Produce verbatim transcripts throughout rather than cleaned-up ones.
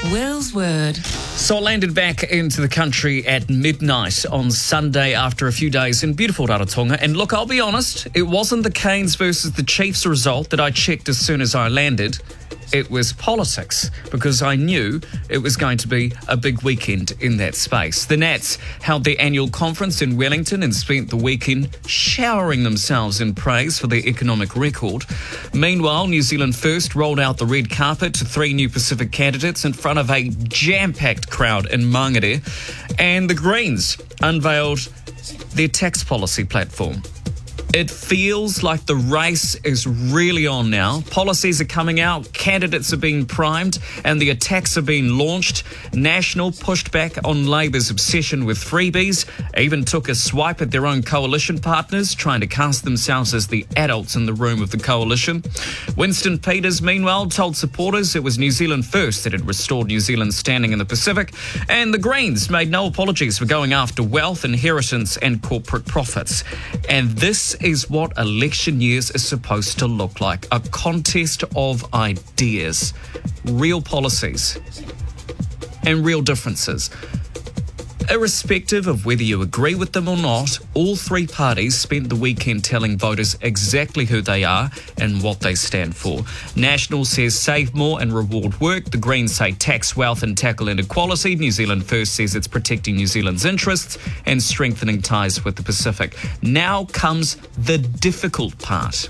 Will's Word. So I landed back into the country at midnight on Sunday after a few days in beautiful Rarotonga. And look, I'll be honest, it wasn't the Canes versus the Chiefs result that I checked as soon as I landed. It was politics, because I knew it was going to be a big weekend in that space. The Nats held their annual conference in Wellington and spent the weekend showering themselves in praise for their economic record. Meanwhile, New Zealand First rolled out the red carpet to three new Pacific candidates in front of a jam-packed crowd in Mangere. And the Greens unveiled their tax policy platform. It feels like the race is really on now. Policies are coming out, candidates are being primed, and the attacks are being launched. National pushed back on Labour's obsession with freebies, even took a swipe at their own coalition partners, trying to cast themselves as the adults in the room of the coalition. Winston Peters, meanwhile, told supporters it was New Zealand First that had restored New Zealand's standing in the Pacific, and the Greens made no apologies for going after wealth, inheritance, and corporate profits. And this is what election years is supposed to look like. A contest of ideas, real policies, and real differences. Irrespective of whether you agree with them or not, all three parties spent the weekend telling voters exactly who they are and what they stand for. National says save more and reward work. The Greens say tax wealth and tackle inequality. New Zealand First says it's protecting New Zealand's interests and strengthening ties with the Pacific. Now comes the difficult part.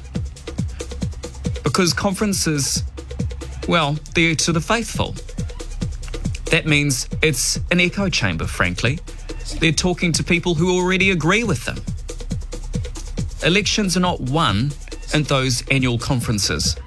Because conferences, well, they're to the faithful. That means it's an echo chamber, frankly. They're talking to people who already agree with them. Elections are not won in those annual conferences.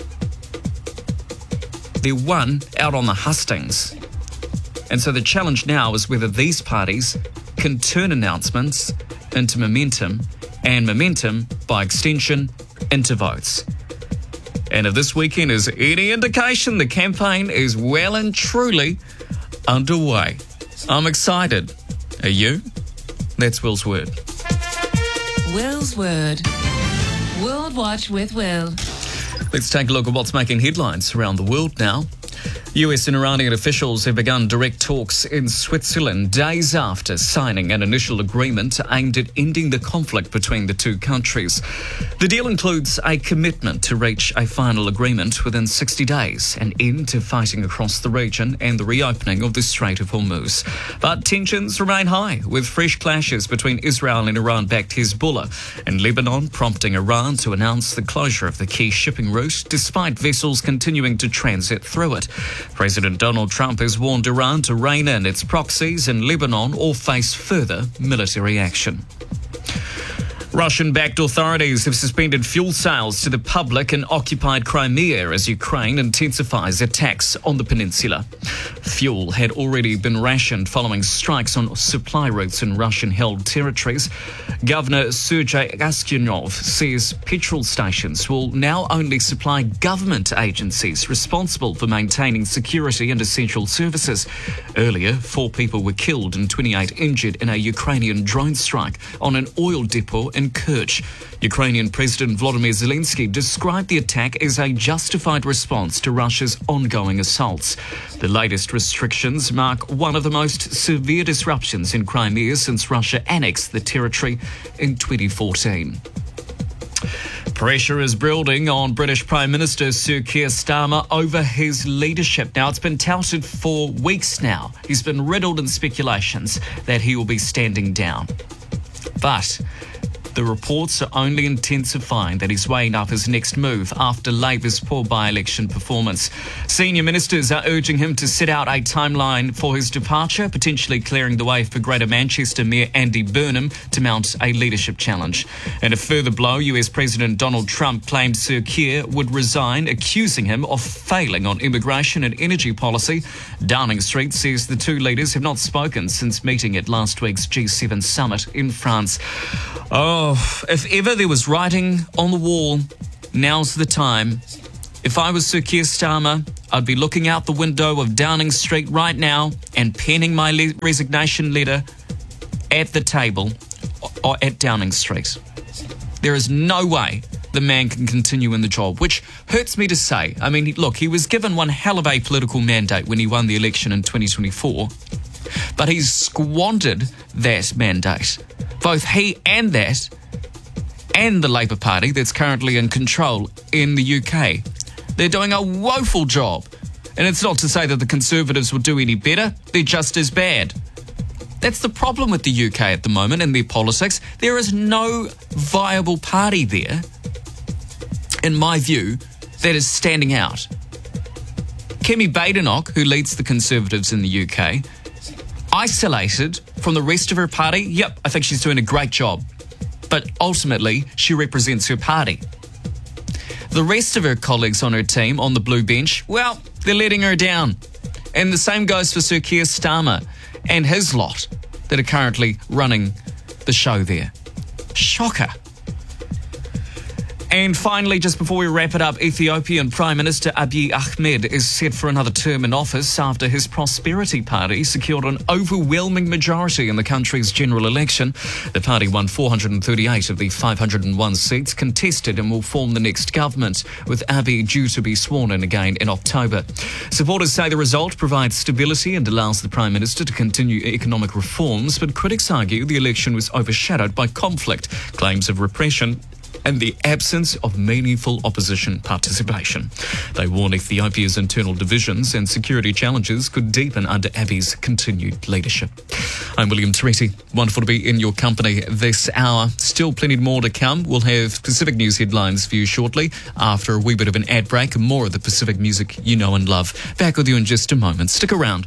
They're won out on the hustings. And so the challenge now is whether these parties can turn announcements into momentum, and momentum, by extension, into votes. And if this weekend is any indication, the campaign is well and truly underway. I'm excited. Are you? That's Will's Word. Will's Word. World Watch with Will. Let's take a look at what's making headlines around the world now. U S and Iranian officials have begun direct talks in Switzerland days after signing an initial agreement aimed at ending the conflict between the two countries. The deal includes a commitment to reach a final agreement within sixty days, an end to fighting across the region, and the reopening of the Strait of Hormuz. But tensions remain high, with fresh clashes between Israel and Iran-backed Hezbollah, and Lebanon prompting Iran to announce the closure of the key shipping route, despite vessels continuing to transit through it. President Donald Trump has warned Iran to rein in its proxies in Lebanon or face further military action. Russian-backed authorities have suspended fuel sales to the public in occupied Crimea as Ukraine intensifies attacks on the peninsula. Fuel had already been rationed following strikes on supply routes in Russian-held territories. Governor Sergei Aksyonov says petrol stations will now only supply government agencies responsible for maintaining security and essential services. Earlier, four people were killed and twenty-eight injured in a Ukrainian drone strike on an oil depot in Kerch. Ukrainian President Volodymyr Zelensky described the attack as a justified response to Russia's ongoing assaults. The latest restrictions mark one of the most severe disruptions in Crimea since Russia annexed the territory in twenty fourteen. Pressure is building on British Prime Minister Sir Keir Starmer over his leadership. Now, it's been touted for weeks now. He's been riddled in speculations that he will be standing down. But the reports are only intensifying that he's weighing up his next move after Labour's poor by-election performance. Senior ministers are urging him to set out a timeline for his departure, potentially clearing the way for Greater Manchester Mayor Andy Burnham to mount a leadership challenge. In a further blow, U S President Donald Trump claimed Sir Keir would resign, accusing him of failing on immigration and energy policy. Downing Street says the two leaders have not spoken since meeting at last week's G seven summit in France. Oh, if ever there was writing on the wall, now's the time. If I was Sir Keir Starmer, I'd be looking out the window of Downing Street right now and penning my le- resignation letter at the table or at Downing Street. There is no way the man can continue in the job, which hurts me to say. I mean, look, he was given one hell of a political mandate when he won the election in twenty twenty-four, but he's squandered that mandate. Both he and that, and the Labour Party that's currently in control in the U K. They're doing a woeful job. And it's not to say that the Conservatives will do any better, they're just as bad. That's the problem with the U K at the moment in their politics. There is no viable party there, in my view, that is standing out. Kemi Badenoch, who leads the Conservatives in the U K, isolated from the rest of her party, yep, I think she's doing a great job. But ultimately, she represents her party. The rest of her colleagues on her team on the blue bench, well, they're letting her down. And the same goes for Sir Keir Starmer and his lot that are currently running the show there. Shocker. And finally, just before we wrap it up, Ethiopian Prime Minister Abiy Ahmed is set for another term in office after his Prosperity Party secured an overwhelming majority in the country's general election. The party won four hundred thirty-eight of the five hundred one seats contested and will form the next government, with Abiy due to be sworn in again in October. Supporters say the result provides stability and allows the Prime Minister to continue economic reforms, but critics argue the election was overshadowed by conflict, claims of repression, and the absence of meaningful opposition participation. They warn Ethiopia's internal divisions and security challenges could deepen under Abiy's continued leadership. I'm William Teresi. Wonderful to be in your company this hour. Still plenty more to come. We'll have Pacific News headlines for you shortly after a wee bit of an ad break and more of the Pacific music you know and love. Back with you in just a moment. Stick around.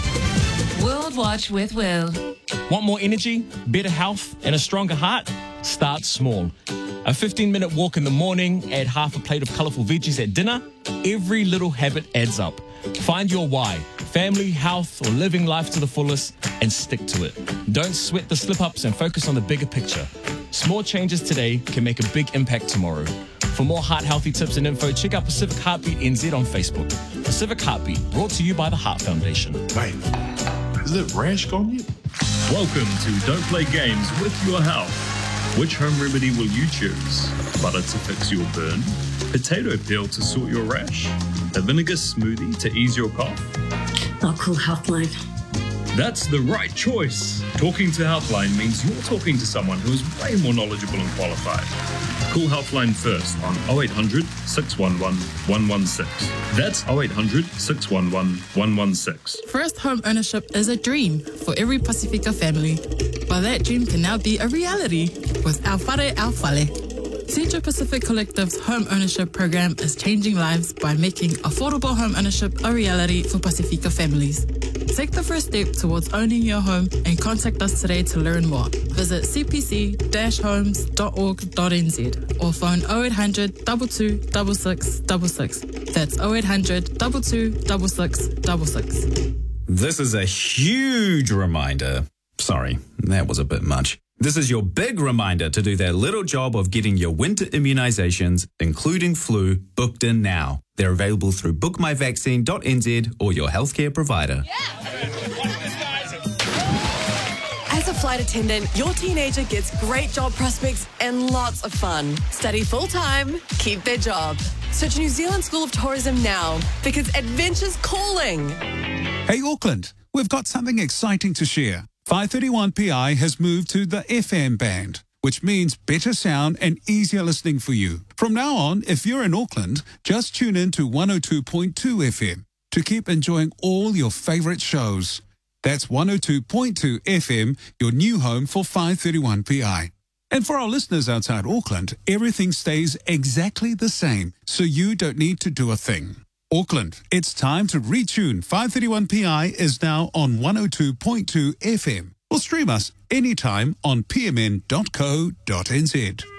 World Watch with Will. Want more energy, better health, and a stronger heart? Start small. A fifteen minute walk in the morning, add half a plate of colourful veggies at dinner. Every little habit adds up. Find your why, family, health, or living life to the fullest, and stick to it. Don't sweat the slip-ups and focus on the bigger picture. Small changes today can make a big impact tomorrow. For more heart-healthy tips and info, check out Pacific Heartbeat N Z on Facebook. Pacific Heartbeat, brought to you by the Heart Foundation. Wait, is it rash gone yet? Welcome to Don't Play Games with Your Health. Which home remedy will you choose? Butter to fix your burn? Potato peel to sort your rash? A vinegar smoothie to ease your cough? I'll call Healthline. That's the right choice. Talking to Healthline means you're talking to someone who is way more knowledgeable and qualified. Call Healthline first on oh eight hundred, six one one, one one six. That's oh eight hundred, six one one, one one six. First home ownership is a dream for every Pacifica family. But that dream can now be a reality with Alfare Alfale. Central Pacific Collective's home ownership program is changing lives by making affordable home ownership a reality for Pacifica families. Take the first step towards owning your home and contact us today to learn more. Visit c p c dash homes dot org dot n z or phone oh eight hundred, two two six six six six. That's oh eight hundred, two two six six six six. This is a huge reminder. Sorry, that was a bit much. This is your big reminder to do that little job of getting your winter immunizations, including flu, booked in now. They're available through book my vaccine dot n z or your healthcare provider. As a flight attendant, your teenager gets great job prospects and lots of fun. Study full-time, keep their job. Search New Zealand School of Tourism now, because adventure's calling. Hey Auckland, we've got something exciting to share. five thirty-one P I has moved to the F M band, which means better sound and easier listening for you. From now on, if you're in Auckland, just tune in to one oh two point two F M to keep enjoying all your favourite shows. That's one oh two point two F M, your new home for five thirty-one P I. And for our listeners outside Auckland, everything stays exactly the same, so you don't need to do a thing. Auckland, it's time to retune. five thirty-one P I is now on one oh two point two F M. Or stream us anytime on p m n dot co dot n z.